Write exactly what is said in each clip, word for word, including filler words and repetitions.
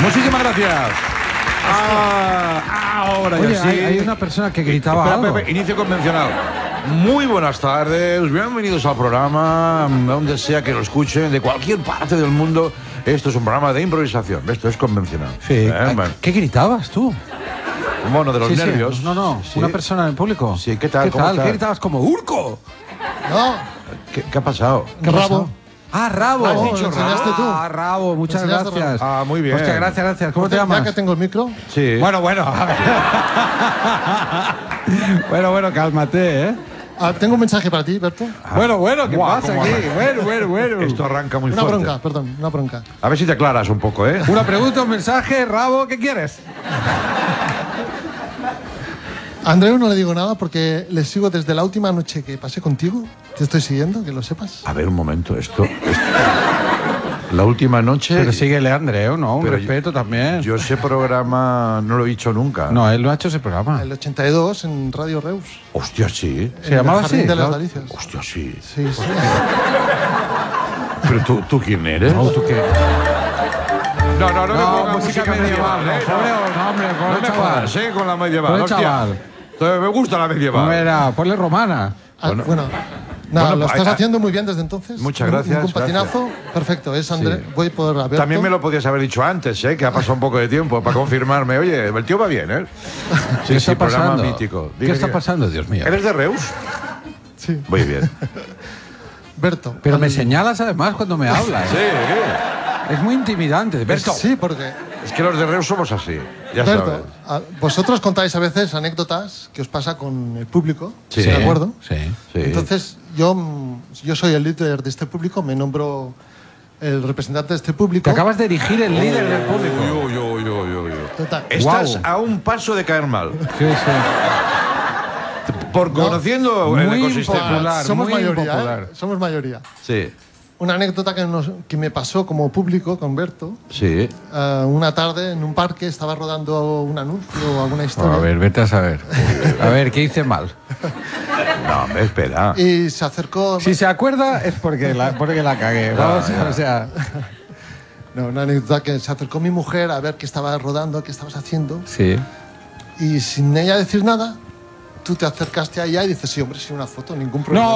Muchísimas gracias. Ah, ahora Oye, ya sí. hay, hay una persona que gritaba Espera, algo. Pepe, inicio convencional. Muy buenas tardes, bienvenidos al programa, donde sea que lo escuchen, de cualquier parte del mundo. Esto es un programa de improvisación, esto es convencional. Sí. ¿Eh? Ay, Bueno, ¿qué gritabas tú? un mono de los Sí, sí. nervios. No, no, Sí. una persona en el público. Sí, ¿qué tal? ¿Qué ¿Cómo tal? estás? ¿Qué gritabas como Urco? No, ¿Qué, qué ha pasado? ¿Qué ha Rabo. pasado? Ah, Rabo. Rabo, ¿lo enseñaste tú? Ah, Rabo, muchas ¿Enseñaste gracias. Rabo? Ah, muy bien. Hostia, gracias, gracias. ¿Cómo te ya llamas? que tengo el micro, Sí. Bueno, bueno. a ver. bueno, bueno, cálmate, ¿eh? ah, tengo un mensaje para ti, Berto. Bueno, bueno, ¿qué Guau, pasa cómo aquí? arranca. Bueno, bueno, bueno. Esto arranca muy Una fuerte. bronca, perdón, una bronca. A ver si te aclaras un poco, ¿eh? Una pregunta, un mensaje, Rabo, ¿qué quieres? A Andreu no le digo nada porque le sigo desde la última noche que pasé contigo. Te estoy siguiendo, que lo sepas. A ver, un momento, esto... esto- La última noche... Pero síguele, Andreu, ¿no? Un Pero respeto también. Yo ese programa no lo he hecho nunca. No, él no ha hecho ese programa. El ochenta y dos en Radio Reus. Hostia, sí. ¿Se llamaba en el Jardín así? de las ¿No? Delicias. Hostia, sí. Sí, sí. Pero tú, ¿tú quién eres? No, ¿tú qué? No, no, no, me No, pongas música medieval, no, ¿eh? pobre, no, hombre, No pobre me chaval. jodas, ¿eh? Con la medieval. Pobre hostia. chaval. Entonces, me gusta la medieval. Mira, ponle romana. Ah, Bueno. bueno, nada, Bueno, lo pues, estás ah, haciendo muy bien desde entonces. muchas Un- gracias, Un patinazo, perfecto. Es André. Sí. Voy por Alberto. También me lo podías haber dicho antes, ¿eh? Que ha pasado un poco de tiempo para confirmarme. Oye, el tío va bien, ¿eh? Sí, ¿Qué sí, está programa pasando? mítico. ¿Qué Dime está que- pasando, Dios mío? ¿Eres de Reus? Sí, Muy bien. Berto. Pero al- me señalas además cuando me hablas. Sí, ¿qué? Es muy intimidante. Berto. Sí, porque Es que los de Reus somos así. Ya Berto, sabes. a- vosotros contáis a veces anécdotas que os pasa con el público, Sí. ¿de acuerdo? Sí. Sí. Entonces, yo, mm, yo soy el líder de este público, me nombro el representante de este público. Te acabas de erigir el líder del público. Uy, uy, uy, uy, uy, uy. Total. Estás Guau. a un paso de caer mal. Sí, sí. Por conociendo el Muy ecosistema. impopular. Somos muy mayoría, impopular. ¿eh? Somos mayoría. Sí, Una anécdota que, nos- que me pasó como público con Berto. sí. eh, una tarde en un parque estaba rodando un anuncio o alguna historia. A ver, vete a saber. A ver, ¿qué hice mal? No, hombre, espera. Y se acercó. Si se acuerda es porque la, porque la cagué. Vamos, o sea, No, una anécdota que se acercó mi mujer a ver qué estaba rodando, qué estabas haciendo. sí. Y sin ella decir nada, tú te acercaste a ella y dices, sí, hombre, sí, una foto, ningún problema.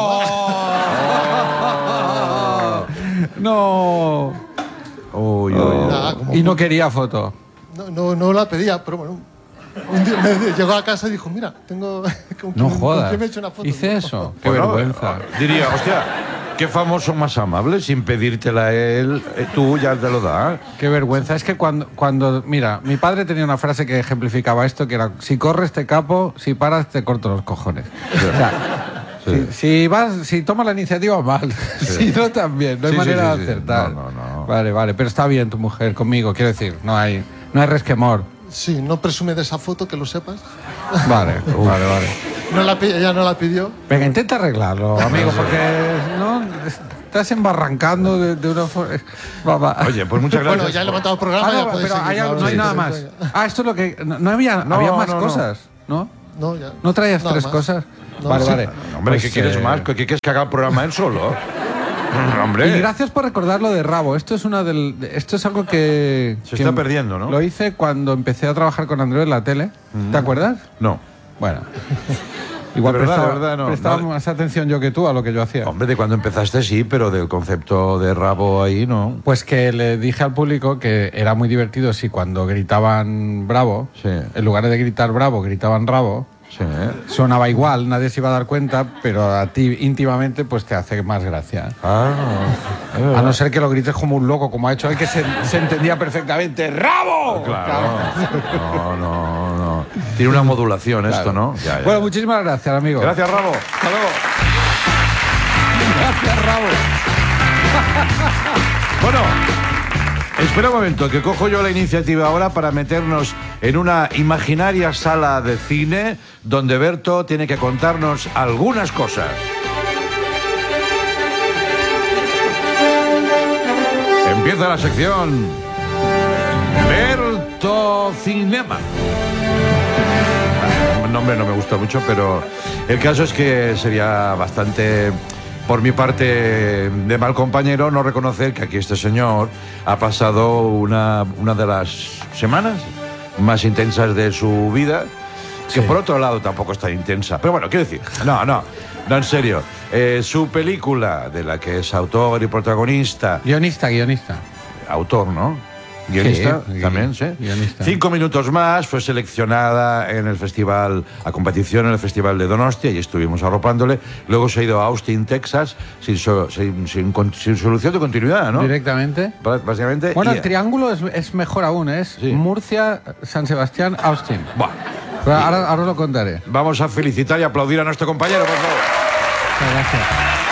¡No! Uy, uy, uy. Nada, como- Y no quería foto. no, no, no la pedía, pero bueno. Un día me llegó a casa y dijo, mira, tengo... ¿con No quién- con jodas. quién me he hecho una foto? Hice eso. Qué Bueno, vergüenza. Diría, hostia, qué famoso más amable, sin pedírtela a él, eh, tú ya te lo das. Qué vergüenza. Es que cuando, cuando. Mira, mi padre tenía una frase que ejemplificaba esto: que era, si corres te capo, si paras te corto los cojones. O sea, Sí. si, si vas, si tomas la iniciativa, mal. Si no, también. No hay Sí, sí, manera sí, de sí. acertar. No, no, no. Vale, vale. Pero está bien tu mujer conmigo, quiero decir. No hay, no hay resquemor. Sí, no presume de esa foto, que lo sepas. Vale, vale, vale. No la, pi- ella no la pidió. Venga, intenta arreglarlo, amigo, porque no estás embarrancando de, de una forma. Va, va. Oye, pues muchas gracias. Bueno, ya he levantado el programa, Ah, no, ya podéis pero seguir, hay algo- no hay sí, nada sí, más. venga. Ah, esto es lo que. No, no había, No, había más no, no. cosas, ¿no? No, ya. ¿No traías Nada tres más. cosas? No, vale, sí. vale. No, hombre, Pues, ¿qué quieres eh, más? ¿Qué quieres que haga el programa él solo? Hombre. Y gracias por recordar lo de Rabo. Esto es una del, esto es algo que Se que está perdiendo, ¿no? Lo hice cuando empecé a trabajar con Andreu en la tele. ¿Te acuerdas? No. Bueno. Igual De verdad, prestaba, de verdad, no. prestaba No. más atención yo que tú a lo que yo hacía. Hombre, de cuando empezaste sí, pero del concepto de rabo ahí no. Pues que le dije al público que era muy divertido si cuando gritaban bravo, Sí. en lugar de gritar bravo, gritaban rabo, Sí. sonaba igual, nadie se iba a dar cuenta, pero a ti íntimamente pues te hace más gracia. Ah, A no ser que lo grites como un loco, como ha hecho él, que se, se entendía perfectamente. ¡Rabo! claro. No, no, no. Tiene una modulación esto, Claro. ¿no? Ya, ya. Bueno, muchísimas gracias, amigo. Gracias, Rabo. Hasta luego. Gracias, Rabo. Bueno, espera un momento, que cojo yo la iniciativa ahora para meternos en una imaginaria sala de cine donde Berto tiene que contarnos algunas cosas. Empieza la sección Berto Cinema. El nombre no me gusta mucho, pero el caso es que sería bastante por mi parte de mal compañero, no reconocer que aquí este señor ha pasado una, una de las semanas más intensas de su vida, que Sí. por otro lado tampoco es tan intensa. Pero bueno, quiero decir, no, no, no, en serio. Eh, su película, de la que es autor y protagonista, Guionista, guionista. autor, ¿no? Guionista, Sí, también, sí. guionista. Cinco minutos más fue seleccionada en el festival, a competición en el Festival de Donostia, y estuvimos arropándole. Luego se ha ido a Austin, Texas, sin, so- sin, sin con- sin solución de continuidad, ¿no? Directamente. Ba- Básicamente. Bueno, y- el triángulo es, es mejor aún, es Sí. Murcia, San Sebastián, Austin. Buah. Pero ahora, ahora os lo contaré. Vamos a felicitar y aplaudir a nuestro compañero, por favor. Muchas gracias.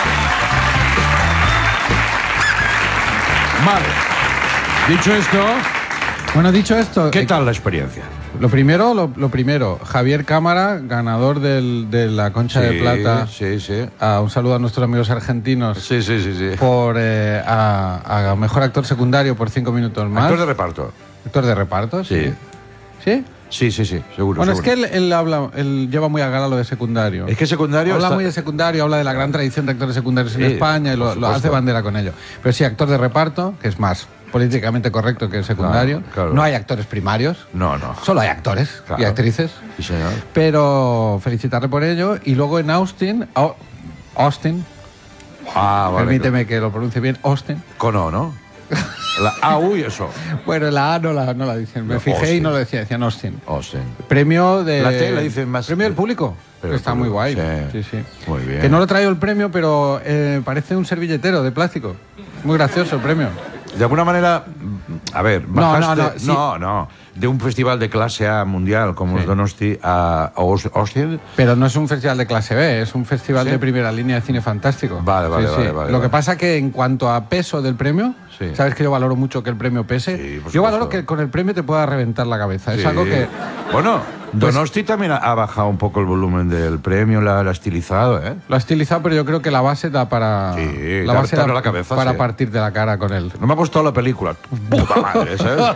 Vale. Dicho esto, Bueno, dicho esto, ¿qué eh, tal la experiencia? Lo primero, lo, lo primero, Javier Cámara, ganador del- de la Concha de Sí, Plata. Sí, sí. Ah, un saludo a nuestros amigos argentinos Sí, sí, sí, sí. por eh, a, a mejor actor secundario por cinco minutos más. Actor de reparto. Actor de reparto, sí. Sí. ¿Sí? Sí, sí, sí, seguro. Bueno, es que seguro. él, él habla, él lleva muy a gala lo de secundario. Es que secundario Habla está- muy de secundario, habla de la gran tradición de actores secundarios en Sí, España y por lo, lo supuesto. hace bandera con ello. Pero sí, actor de reparto, que es más políticamente correcto que el secundario. Claro, claro. No hay actores primarios, No, no. solo hay actores Claro. y actrices. Sí, señor. Pero felicitarle por ello. Y luego en Austin, Au- Austin, Ah, vale. permíteme que lo pronuncie bien, Austin. Con O, ¿no? La A, U y eso. Bueno, la A no la, no la dicen. Me No, fijé y Austin. no lo decía, decían Austin. Austin. Premio de. La T la dicen más- Premio del público. Pero que está el muy público, guay. sí. Sí, sí. Muy bien. Que no lo traigo el premio, pero eh, parece un servilletero de plástico. Muy gracioso el premio. De alguna manera, a ver, No, bajaste, no, no, sí. no, no, de un festival de clase A mundial como Sí. es Donosti a Aus- Austin. Pero no es un festival de clase B, es un festival ¿Sí? de primera línea de cine fantástico. Vale, vale, vale, vale, Lo vale. que pasa que en cuanto a peso del premio, Sí. sabes que yo valoro mucho que el premio pese. Sí, por Yo supuesto. valoro que con el premio te pueda reventar la cabeza. Es Sí. algo que. Bueno, Donosti también ha- ha bajado un poco el volumen del premio, la la ha estilizado, ¿eh? Lo ha estilizado, pero yo creo que la base da para. Sí, la te- base te da abre la cabeza, para sí. partirte la cara con él. No me ha gustado la película. Puta madre, ¿sabes?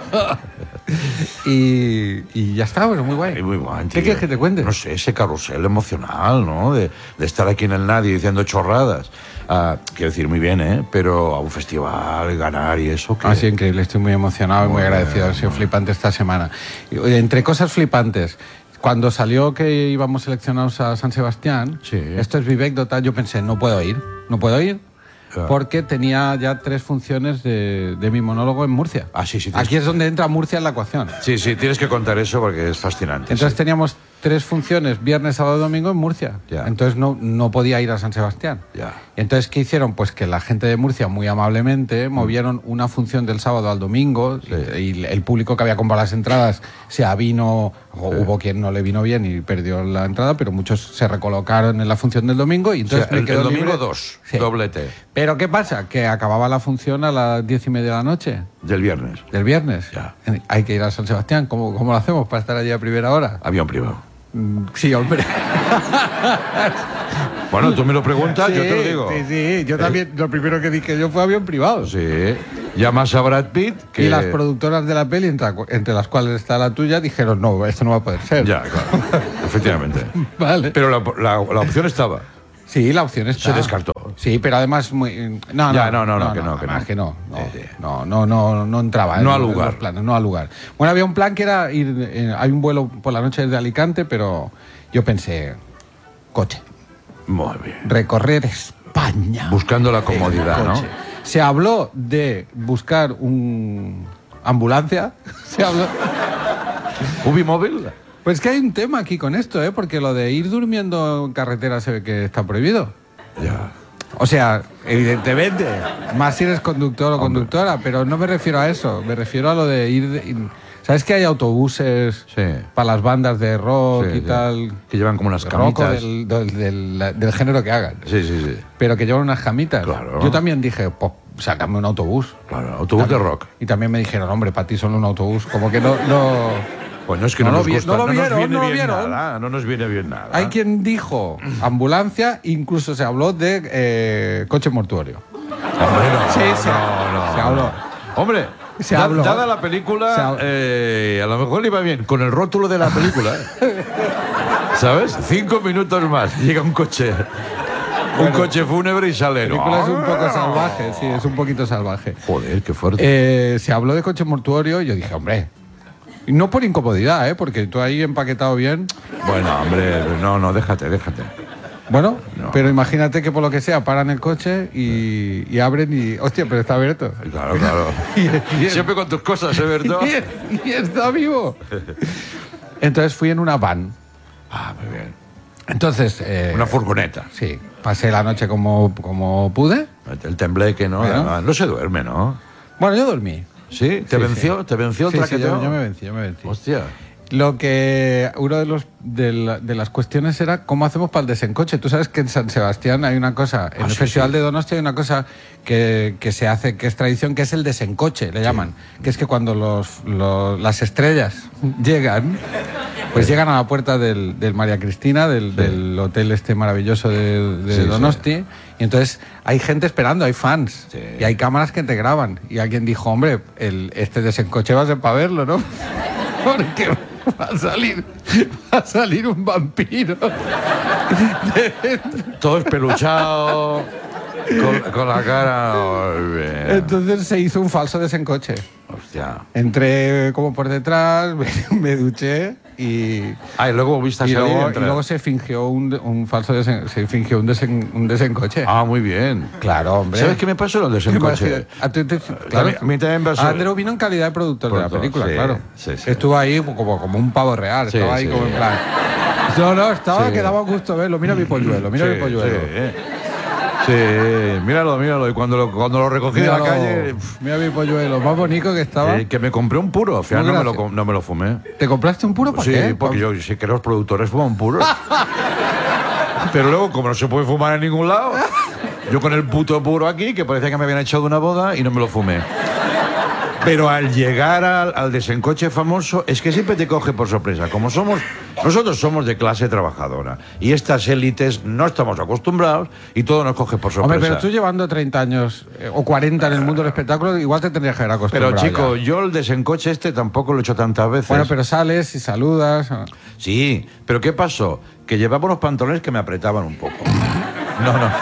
Y, y ya está, pero muy guay. Y muy guay, ¿Qué tío. quieres que te cuente? No sé, ese carrusel emocional, ¿no? De, de estar aquí en el nadie diciendo chorradas. Ah, quiero decir, muy bien, ¿eh? Pero a un festival, ganar y eso. que Ha sido increíble, estoy muy emocionado y muy Muy agradecido. Ha bien, sido muy flipante esta semana. Y, oye, entre cosas flipantes, cuando salió que íbamos seleccionados a San Sebastián, Sí. esto es vivécdota, yo pensé, no puedo ir, no puedo ir, Claro. porque tenía ya tres funciones de, de mi monólogo en Murcia. Ah, sí, sí, tienes Aquí es donde entra Murcia en la ecuación. Sí, sí, tienes que contar eso porque es fascinante. Entonces sí. teníamos tres funciones, viernes, sábado y domingo en Murcia. Ya. Entonces no, no podía ir a San Sebastián. Ya. Entonces, ¿qué hicieron? Pues que la gente de Murcia, muy amablemente, movieron una función del sábado al domingo y, y el público que había comprado las entradas se avino, o hubo quien no le vino bien y perdió la entrada, pero muchos se recolocaron en la función del domingo y O sea, entonces me el, quedo el domingo libre. dos, Sí. doblete, Pero ¿qué pasa? Que acababa la función a las diez y media de la noche del viernes. del viernes. Ya. Hay que ir a San Sebastián. ¿Cómo, cómo lo hacemos para estar allí a primera hora? Avión privado. Mm, Sí, hombre. Bueno, tú me lo preguntas, Sí, yo te lo digo. Sí, sí, yo también, lo primero que dije yo fue avión privado. Sí. Llamas a Brad Pitt, que... Y las productoras de la peli, entre, entre las cuales está la tuya, dijeron, no, esto no va a poder ser. Ya, claro. Efectivamente. Vale. Pero la, la- la opción estaba. Sí, la opción está. Se descartó. Sí, pero además muy... No, Ya, no, no, no, que no, que además no. que no. No, Sí, sí. no, no, no, no entraba. No en- al en lugar. los planes, no al lugar. Bueno, había un plan que era ir... eh, hay un vuelo por la noche desde Alicante, pero yo pensé, coche. Muy bien. Recorrer España. Buscando la comodidad, en ¿no? coche. Se habló de buscar un ambulancia. Se habló... ¿Ubimóvil? Pues que hay un tema aquí con esto, ¿eh? Porque lo de ir durmiendo en carretera se ve que está prohibido. Ya. O sea, evidentemente, más si eres conductor o conductora, pero no me refiero a eso, me refiero a lo de ir... de- ir- ¿Sabes que hay autobuses Sí. para las bandas de rock Sí, y sí. tal? Que llevan como unas De rock o camitas. del, del, del- del género que hagan. Sí, sí, sí. Pero que llevan unas jamitas. Claro. Yo también dije, pues sácame un autobús. Claro, autobús de También- rock. Y también me dijeron, hombre, para ti solo un autobús. Como que no... no... Bueno, es que no, No lo nos vi- gusta, no lo nos vieron, viene no lo bien vieron. nada, no nos viene bien nada. Hay quien dijo ambulancia, incluso se habló de eh, coche mortuorio. Hombre, no, Sí, sí. no, no, Se habló. no. Hombre, Se da- habló. dada la película, Se habló. eh, a lo mejor le iba bien con el rótulo de la película. ¿eh? ¿Sabes? Cinco minutos más, llega un coche. un coche fúnebre y sale. La película es un poco salvaje, sí, es un poquito salvaje. Joder, qué fuerte. Eh, se habló de coche mortuorio y yo dije, hombre, y no por incomodidad, ¿eh? Porque tú ahí empaquetado bien. Bueno, hombre, no, no, déjate, déjate. Bueno, No. pero imagínate que por lo que sea paran el coche y, y abren y... Hostia, pero está abierto. Claro, claro. Y- y- Siempre con tus cosas, ¿eh, Berto? y, y está vivo. Entonces fui en una van. Ah, muy bien. Entonces... eh, Una furgoneta. Sí, pasé la noche como, como pude. El tembleque, ¿no? Bueno. Además, no se duerme, ¿no? Bueno, yo dormí. ¿Sí? ¿Te Sí, venció? sí. ¿Te venció el Sí, sí, traqueteo? yo, yo me vencí, yo me vencí. Hostia. Lo que uno de los de, la- de las cuestiones era cómo hacemos para el desencoche. Tú sabes que en San Sebastián hay una cosa, en Ah, el sí, Festival sí. de Donostia hay una cosa que, que se hace, que es tradición, que es el desencoche, le llaman. Que es que cuando los, los- las estrellas llegan, pues llegan a la puerta del, del María Cristina, del, del hotel este maravilloso de, de Sí, sí. Donosti, y entonces hay gente esperando, hay fans, Sí. y hay cámaras que te graban. Y alguien dijo, hombre, el, este desencoche va a ser para verlo, ¿no? Porque va a salir, va a salir un vampiro. Todo espeluchado, con, con la cara... Muy bien. Entonces se hizo un falso desencoche. Hostia. Entré como por detrás, me, me duché y, Ah, y luego volviste a y, salir y luego, y entrar. luego se fingió un, un falso desen- se fingió un, desen- un desencoche. Ah, muy bien. Claro, hombre. ¿Sabes qué me pasó en el desencoche? A ti te- A mí- a mí también me pasó. Andreu vino en calidad de productor de la Productor, película, sí, claro. sí, sí. Estuvo ahí como, como un pavo real, Sí, estaba ahí sí. como en plan... No, no, estaba Sí. que daba gusto verlo. Mira mi polluelo, mira Sí, mi polluelo. Sí, sí, míralo, míralo. Y cuando lo, cuando lo recogí de la Míralo, calle, mira mi polluelo, más bonito que estaba. eh, que me compré un puro. Al final Muy no me, lo, gracias. com- no me lo fumé. ¿Te compraste un puro para Sí, qué? porque yo sé que los productores fuman puros. Pero luego, como no se puede fumar en ningún lado, yo con el puto puro aquí, que parecía que me habían echado de una boda y no me lo fumé. Pero al llegar al, al desencoche famoso, es que siempre te coge por sorpresa. Como somos, nosotros somos de clase trabajadora y estas élites no estamos acostumbrados y todo nos coge por sorpresa. Hombre, pero tú llevando treinta años eh, o cuarenta en el mundo del espectáculo, igual te tendrías que haber Pero acostumbrado. chico, ya. yo el desencoche este tampoco lo he hecho tantas veces. Bueno, pero sales y saludas. Sí, pero ¿qué pasó? Que llevaba unos pantalones que me apretaban un poco. No, no.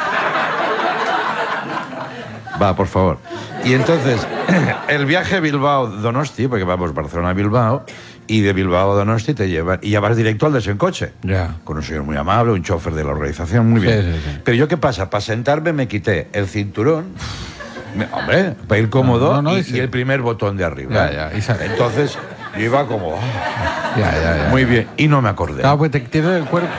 Va, por favor. Y entonces, el viaje Bilbao-Donosti, porque vamos Barcelona-Bilbao, y de Bilbao a Donosti te llevan, y ya vas directo al desencoche. Ya. Con un señor muy amable, un chofer de la organización, muy Sí, bien. sí, sí. Pero yo, ¿qué pasa? Para sentarme me quité el cinturón, me- hombre, para ir cómodo, No, no, no, y, y sí. y el primer botón de arriba. Ya, ya, y sa- Entonces, yo iba como, ah, Ya, ya, ya. muy bien, y no me acordé. Claro, pues te tienes el cuerpo.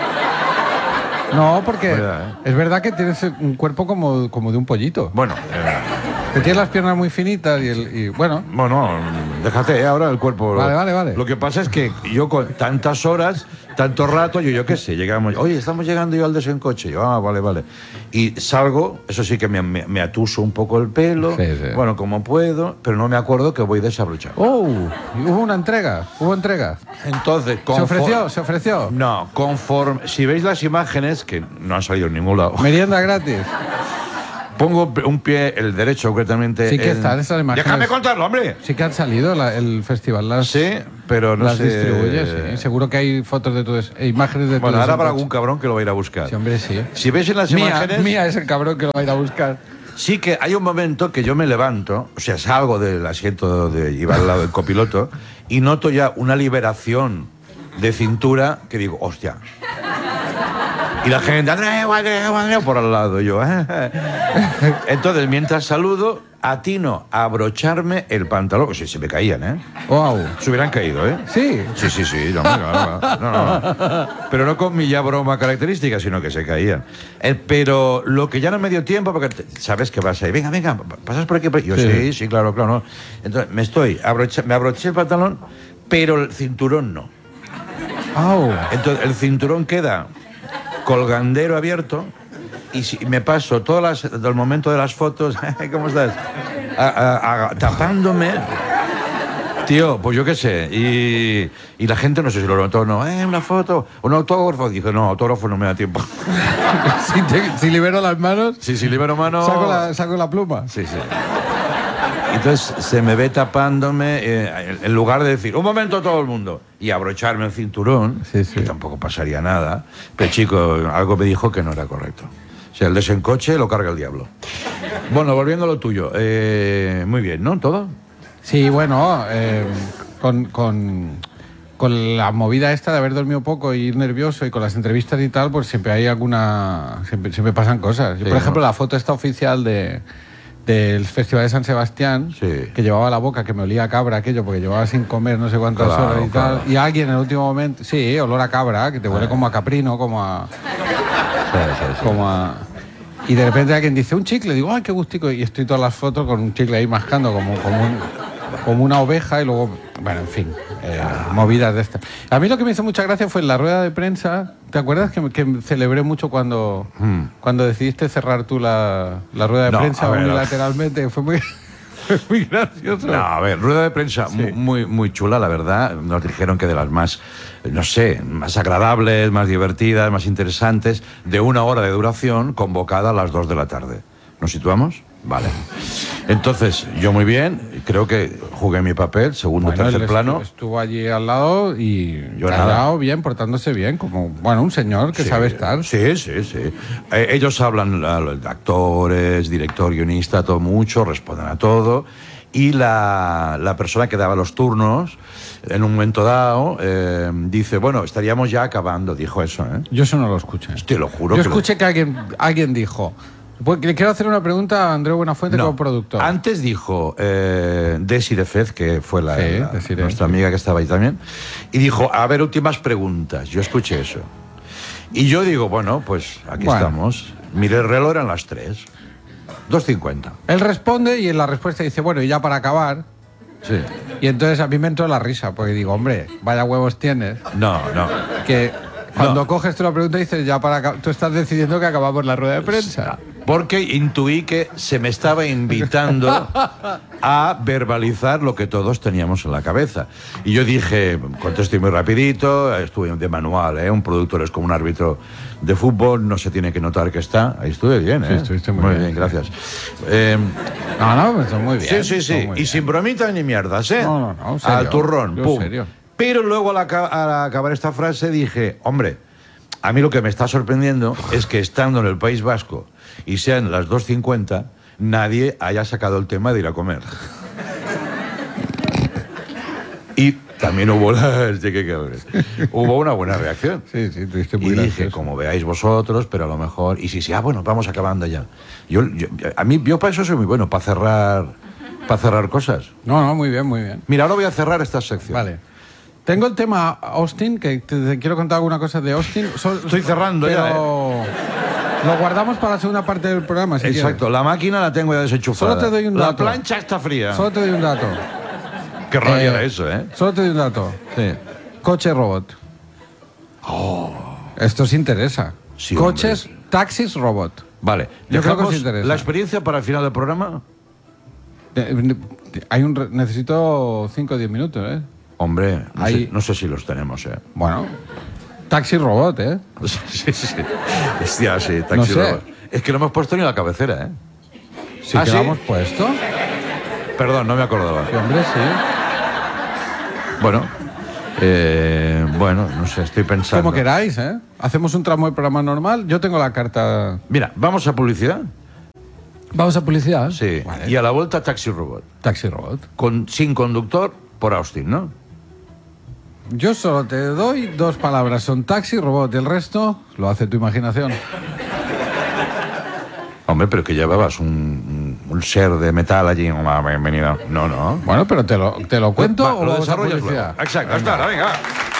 No, porque Verdad, ¿eh? es verdad que tienes un cuerpo como, como de un pollito. Bueno, eh, Que tienes las piernas muy finitas y, el, y bueno. bueno, déjate eh, ahora el cuerpo. Vale, vale, vale. Lo que pasa es que yo con tantas horas, tanto rato, yo, yo qué sé, llegamos, oye, estamos llegando yo al desencoche. Yo, ah, vale, vale. Y salgo, eso sí que me, me, me atuso un poco el pelo, Sí, sí. bueno, como puedo, pero no me acuerdo que voy desabrochado. ¡Oh! Hubo una entrega, hubo entrega. Entonces, ¿Se conforme- ofreció? ¿Se ofreció? No, conforme. Si veis las imágenes, que no han salido en ningún lado, Merienda gratis. pongo un pie, el derecho concretamente. Sí que en- están esas imágenes. Déjame contarlo, hombre. Sí que han salido la- el festival, las, Sí, pero no las sé. distribuye, sí. Seguro que hay fotos de tu des- e imágenes de tu Bueno, ahora habrá desencoche. algún cabrón que lo va a ir a buscar. Sí, hombre, sí. Si veis en las Mía, imágenes, mía es el cabrón que lo va a ir a buscar. sí que hay un momento que yo me levanto, o sea, salgo del asiento de iba al lado del copiloto y noto ya una liberación de cintura que digo, hostia. Y la gente, Andreu, Andreu, Andreu, por al lado. Y yo, entonces, mientras saludo, atino a abrocharme el pantalón, que sí, se me caían, ¿eh? ¡Wow! Se hubieran caído, ¿eh? Sí. Sí, sí, sí, no, no, no, no, no. Pero no con mi ya broma característica, sino que se caían. Eh, pero lo que ya no me dio tiempo, porque te- sabes que vas ahí, venga, venga, pasas por aquí. Por aquí. Yo, sí, Sí. sí, claro, claro. No. Entonces, me estoy, abrocha- me abroché el pantalón, pero el cinturón no. ¡Au! Entonces, el cinturón queda colgandero abierto y si me paso todo las, el momento de las fotos, ¿cómo estás? A- a- a- tapándome. Tío, pues yo qué sé. Y, y la gente no sé si lo notó o no. ¿Eh? Una foto, un autógrafo. Dije, no, autógrafo no me da tiempo. Si, te- si libero las manos, Sí, sí, libero mano. saco, la, saco la pluma. Sí, sí. Entonces se me ve tapándome, eh, en lugar de decir, un momento todo el mundo, y abrocharme el cinturón, Sí, sí. que tampoco pasaría nada. Pero chico, algo me dijo que no era correcto. O sea, el desencoche lo carga el diablo. Bueno, volviendo a lo tuyo. Eh, muy bien, ¿no? ¿Todo? Sí, bueno, eh, con, con, con la movida esta de haber dormido poco y ir nervioso y con las entrevistas y tal, pues siempre hay alguna... Siempre, siempre pasan cosas. Yo, Sí, por ejemplo, ¿no? la foto esta oficial de... del Festival de San Sebastián, Sí. que llevaba la boca, que me olía a cabra aquello, porque llevaba sin comer no sé cuántas Claro, horas y tal. claro. Y alguien en el último momento, sí, olor a cabra, que te huele como a caprino, como a... Sí, sí, sí. como a... Y de repente alguien dice, un chicle, digo, ay, qué gustico. Y estoy todas las fotos con un chicle ahí mascando, como, como, un- como una oveja, y luego, bueno, en fin, eh, movidas de estas. A mí lo que me hizo mucha gracia fue en la rueda de prensa. ¿Te acuerdas que, que celebré mucho cuando, Hmm. cuando decidiste cerrar tú la, la rueda de No, prensa a ver, unilateralmente? Fue muy, fue muy gracioso. No, a ver, rueda de prensa Sí. mu- muy, muy chula, la verdad. Nos dijeron que de las más, no sé, más agradables, más divertidas, más interesantes, de una hora de duración, convocada a las dos de la tarde. ¿Nos situamos? Vale. Entonces, yo muy bien, creo que jugué mi papel, segundo, Bueno, tercer él plano. estu- Estuvo allí al lado y Yo callado, nada. bien, portándose bien, como, bueno, un señor que Sí, sabe estar. Sí, sí, sí. Eh, ellos hablan, a los actores, director, guionista, todo mucho, responden a todo. Y la, la persona que daba los turnos, en un momento dado, eh, dice, bueno, estaríamos ya acabando, dijo eso, ¿eh? Yo eso no lo escuché. Te lo juro Yo que lo- escuché que alguien, alguien dijo. Pues, le quiero hacer una pregunta a Andreu Buenafuente No, como productor. antes dijo eh, Desiree Fez, que fue la, Sí, la- Desiree, nuestra sí. amiga que estaba ahí también, y dijo, a ver, últimas preguntas. Yo escuché eso. Y yo digo, bueno, pues aquí Bueno. estamos. Miré el reloj, eran las tres. dos cincuenta. Él responde y en la respuesta dice, bueno, y ya para acabar. Sí. Y entonces a mí me entró la risa, porque digo, hombre, vaya huevos tienes. No, no. Que cuando No. coges tú la pregunta dices, ya para acabar, tú estás decidiendo que acabamos la rueda de prensa. Porque intuí que se me estaba invitando a verbalizar lo que todos teníamos en la cabeza. Y yo dije, contesté muy rapidito, estuve de manual, ¿eh? Un productor es como un árbitro de fútbol, no se tiene que notar que está. Ahí estuve bien, ¿eh? Sí, estuviste muy bien, gracias. Eh, No, no, pues muy bien. sí, sí, sí. estuvo muy Y bien. sin bromitas ni mierdas, ¿eh? No, no, no, serio. Al turrón, Yo pum. serio. Pero luego al, aca- al acabar esta frase dije, hombre, a mí lo que me está sorprendiendo es que estando en el País Vasco y sean las dos cincuenta, nadie haya sacado el tema de ir a comer. Y también hubo, la, sí, qué cabrones. Hubo una buena reacción. Sí, sí, tuviste Y muy dije, gracioso. como veáis vosotros, pero a lo mejor... Y si sí, ah, bueno, vamos acabando ya. Yo, yo- a mí, yo para eso soy muy bueno, para cerrar, para cerrar cosas. No, no, muy bien, muy bien. Mira, ahora voy a cerrar esta sección. Vale. Tengo el tema Austin, que te, te quiero contar alguna cosa de Austin. Sol- Estoy cerrando ya, pero lo guardamos para la segunda parte del programa, si Exacto, la máquina la tengo ya desenchufada. Solo te doy un La dato. plancha está fría. quieres. Solo te doy un dato. Qué rabia Eh, era eso, ¿eh? Solo te doy un dato. Sí. Coche robot. Esto os interesa. Oh. Sí, Coches, taxis robot. Vale. Yo creo que os dejamos interesa. la experiencia para el final del programa. Eh, Hay un re- necesito cinco o diez minutos, ¿eh? Hombre, no, Ahí- sé, no sé si los tenemos, ¿eh? Bueno, taxi robot, ¿eh? Sí, sí. Hostia, sí, taxi No sé. robot. Es que no hemos puesto ni la cabecera, ¿eh? Si ¿Ah, que sí? lo hemos puesto. Perdón, no me acordaba. Sí, hombre, sí. Bueno, eh, bueno, no sé, estoy pensando. Como queráis, ¿eh? Hacemos un tramo de programa normal. Yo tengo la carta. Mira, vamos a publicidad. Vamos a publicidad. Sí. Vale. Y a la vuelta taxi robot. Taxi robot. Con, sin conductor por Austin, ¿no? Yo solo te doy dos palabras. Son taxi robot. Y el resto lo hace tu imaginación. Hombre, pero que llevabas un, un ser de metal allí. Hola, bienvenido. No, no. Bueno, pero te lo, te lo cuento Va, o lo vamos a desarrollas publicidad. luego. Exacto, hasta ahora, venga.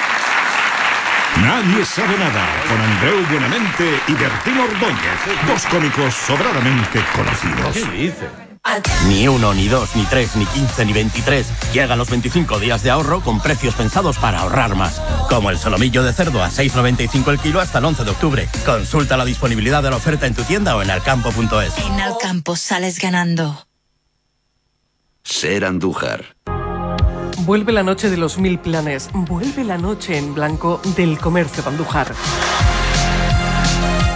Nadie sabe nada, con Andreu Buenamente y Bertín Ordóñez, dos cómicos sobradamente conocidos. ¿Qué dice? Ni uno, ni dos, ni tres, ni quince, ni veintitrés. Llegan los veinticinco días de ahorro con precios pensados para ahorrar más. Como el solomillo de cerdo a seis noventa y cinco el kilo hasta el once de octubre. Consulta la disponibilidad de la oferta en tu tienda o en alcampo punto es. En Alcampo sales ganando. Ser Andújar. Vuelve la noche de los mil planes. Vuelve la noche en blanco del comercio de Andújar.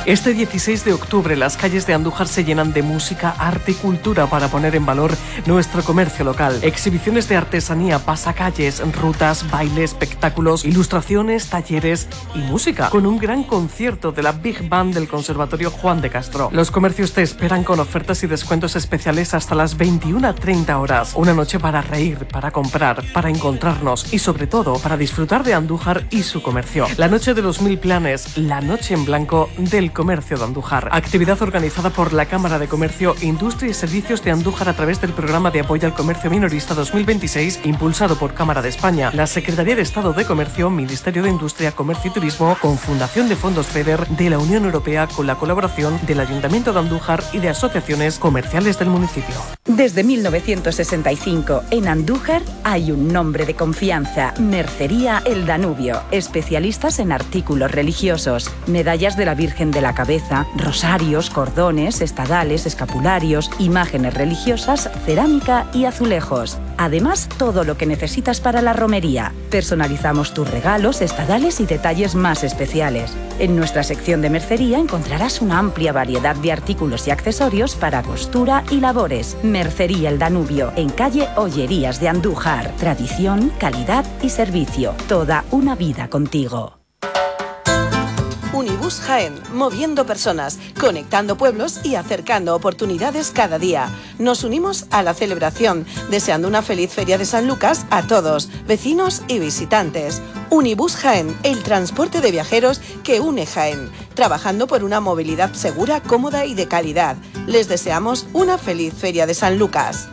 Este dieciséis de octubre las calles de Andújar se llenan de música, arte y cultura para poner en valor nuestro comercio local. Exhibiciones de artesanía, pasacalles, rutas, bailes, espectáculos, ilustraciones, talleres y música, con un gran concierto de la Big Band del Conservatorio Juan de Castro. Los comercios te esperan con ofertas y descuentos especiales hasta las veintiuna treinta horas. Una noche para reír, para comprar, para encontrarnos y sobre todo para disfrutar de Andújar y su comercio. La noche de los mil planes, la noche en blanco del comercio de Andújar. Actividad organizada por la Cámara de Comercio, Industria y Servicios de Andújar a través del Programa de Apoyo al Comercio Minorista dos mil veintiséis, impulsado por Cámara de España, la Secretaría de Estado de Comercio, Ministerio de Industria, Comercio y Turismo, con Fundación de Fondos FEDER de la Unión Europea, con la colaboración del Ayuntamiento de Andújar y de asociaciones comerciales del municipio. Desde mil novecientos sesenta y cinco, en Andújar hay un nombre de confianza: Mercería El Danubio. Especialistas en artículos religiosos, medallas de la Virgen de la Cabeza, rosarios, cordones, estadales, escapularios, imágenes religiosas, cerámica y azulejos. Además, todo lo que necesitas para la romería. Personalizamos tus regalos, estadales y detalles más especiales. En nuestra sección de mercería encontrarás una amplia variedad de artículos y accesorios para costura y labores. Mercería El Danubio, en calle Ollerías de Andújar. Tradición, calidad y servicio. Toda una vida contigo. Unibus Jaén, moviendo personas, conectando pueblos y acercando oportunidades cada día. Nos unimos a la celebración, deseando una feliz Feria de San Lucas a todos, vecinos y visitantes. Unibus Jaén, el transporte de viajeros que une Jaén, trabajando por una movilidad segura, cómoda y de calidad. Les deseamos una feliz Feria de San Lucas.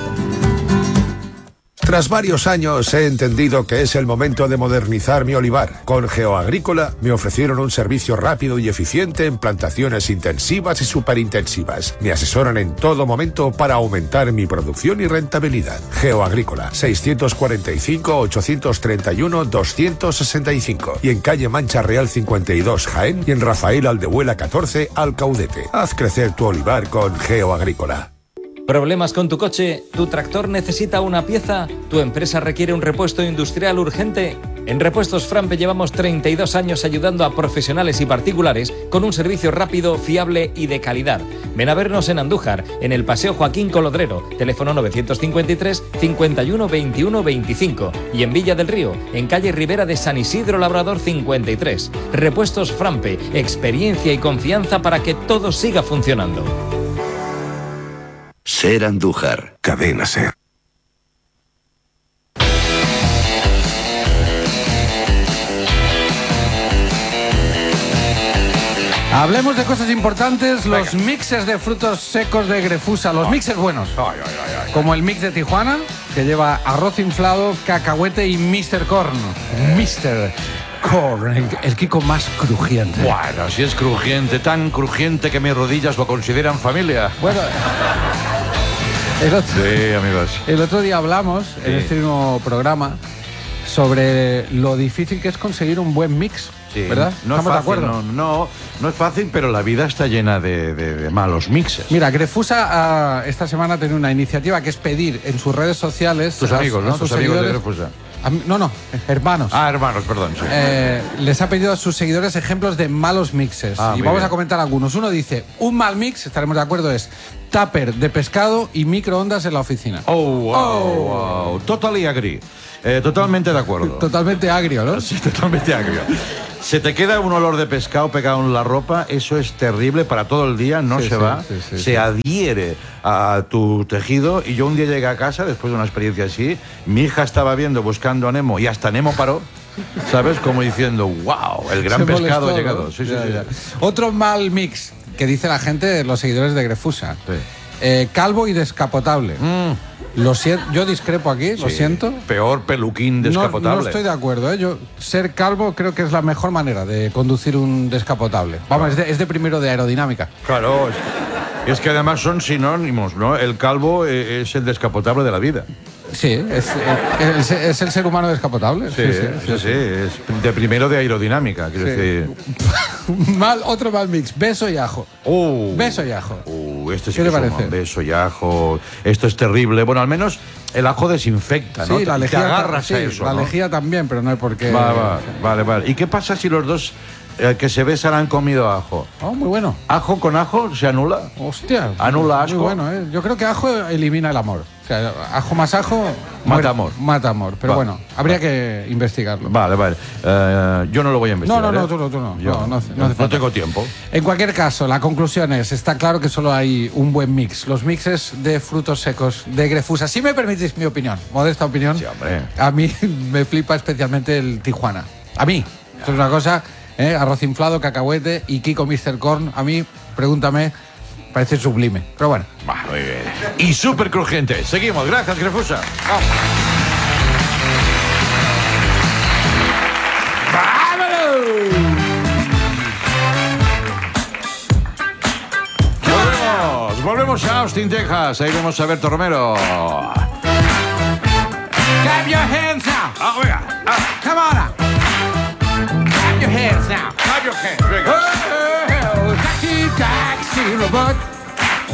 Tras varios años he entendido que es el momento de modernizar mi olivar. Con GeoAgrícola me ofrecieron un servicio rápido y eficiente en plantaciones intensivas y superintensivas. Me asesoran en todo momento para aumentar mi producción y rentabilidad. GeoAgrícola, seiscientos cuarenta y cinco, ochocientos treinta y uno, doscientos sesenta y cinco. Y en calle Mancha Real cincuenta y dos, Jaén, y en Rafael Aldehuela catorce, Alcaudete. Haz crecer tu olivar con GeoAgrícola. ¿Problemas con tu coche? ¿Tu tractor necesita una pieza? ¿Tu empresa requiere un repuesto industrial urgente? En Repuestos Frampe llevamos treinta y dos años ayudando a profesionales y particulares con un servicio rápido, fiable y de calidad. Ven a vernos en Andújar, en el Paseo Joaquín Colodrero, teléfono novecientos cincuenta y tres, cincuenta y uno, veintiuno, veinticinco, y en Villa del Río, en calle Ribera de San Isidro Labrador cincuenta y tres. Repuestos Frampe, experiencia y confianza para que todo siga funcionando. Ser Andújar. Cadena Ser. Hablemos de cosas importantes, los mixes de frutos secos de Grefusa, los mixes buenos, Ay, ay, ay, ay. como el mix de Tijuana, que lleva arroz inflado, cacahuete y mister Corn. mister Corn, el, el Kiko más crujiente. Bueno, si es crujiente, tan crujiente que mis rodillas lo consideran familia. Bueno, el otro, Sí, amigos. el otro día hablamos Sí. en este mismo programa sobre lo difícil que es conseguir un buen mix, Sí, ¿verdad? No es ¿Estamos de fácil, acuerdo? no, no, no es fácil, pero la vida está llena de, de- de malos mixes. Mira, Grefusa ah, esta semana ha tenido una iniciativa que es pedir en sus redes sociales Tus a- amigos, a ¿no? sus Tus amigos de seguidores- Grefusa. a mí- no, no, hermanos. Ah, hermanos, perdón. Sí. Eh, les ha pedido a sus seguidores ejemplos de malos mixes. Ah, y muy vamos bien. a comentar algunos. Uno dice, un mal mix, estaremos de acuerdo, es tupper de pescado y microondas en la oficina. Oh, wow, wow. Totally agree. Eh, totalmente de acuerdo. Totalmente agrio, ¿no? Sí, totalmente agrio. Se te queda un olor de pescado pegado en la ropa, eso es terrible para todo el día, no Sí, se sí, va, sí, sí, se sí. adhiere a tu tejido. Y yo un día llegué a casa, después de una experiencia así, mi hija estaba viendo Buscando a Nemo y hasta Nemo paró, ¿sabes? Como diciendo, wow, el gran Se pescado molestó, ha llegado. ¿no? Sí, sí, Ya, sí. ya. Otro mal mix que dice la gente, los seguidores de Grefusa. Sí. Eh, calvo y descapotable. Lo siento, yo discrepo aquí, lo Sí. siento. Peor peluquín No, descapotable. no estoy de acuerdo, ¿eh? Yo, ser calvo creo que es la mejor manera de conducir un descapotable. Vamos, es de, es de primero de aerodinámica. Claro, es, es que además son sinónimos, ¿no? El calvo eh, es el descapotable de la vida. Sí, es, es, es el ser humano descapotable. Sí, sí, sí, es de primero de aerodinámica, quiero Sí. decir. Mal, otro mal mix, beso y ajo. Uh, Beso y ajo. uh, este sí ¿Qué que te es un parece? beso y ajo. Esto es terrible. Bueno, al menos el ajo desinfecta, ¿no? Sí, la Te- lejía, te agarras sí, a eso, la ¿no? lejía también, pero no hay por qué. Va, va, vale, vale. ¿Y qué pasa si los dos eh, que se besan han comido ajo. Oh, muy bueno. ¿Ajo con ajo se anula? Hostia. ¿Anula asco? Muy bueno, ¿eh? Yo creo que ajo elimina el amor. O sea, ajo más ajo... Mata muere- amor. Mata amor. Pero Va. bueno, habría que investigarlo. Vale, vale. Eh, yo no lo voy a investigar. No, no, no, ¿eh? tú no, tú no. Yo No, no hace- no hace no falta. tengo tiempo. En cualquier caso, la conclusión es, está claro que solo hay un buen mix. Los mixes de frutos secos de Grefusa. Si me permitís mi opinión, modesta opinión, Sí, hombre. a mí me flipa especialmente el Tijuana. A mí. Esto es una cosa, ¿eh? Arroz inflado, cacahuete y Kiko mister Corn. A mí, pregúntame, parece sublime. Pero bueno. Va, muy bien. Y súper crujiente. Seguimos. Gracias, Grefusa. Vamos. Volvemos, volvemos a Austin, Texas. Ahí vemos a Berto Romero. Clap your hands now. Ah, venga. Ah, Come on now. Clap your hands now. clap your hands, venga. Oh, taxi, taxi, robot.